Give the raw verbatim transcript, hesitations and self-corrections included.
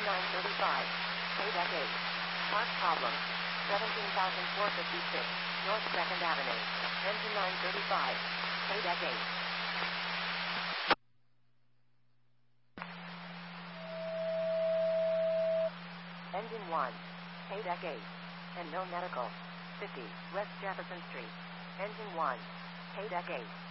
nine thirty-five. Paydeck eight. Part problem. seventeen thousand four hundred fifty-six. North second Avenue. Engine nine thirty-five. Paydeck eight. Engine one. Paydeck eight. And no medical. fifty. West Jefferson Street. Engine one. Paydeck eight.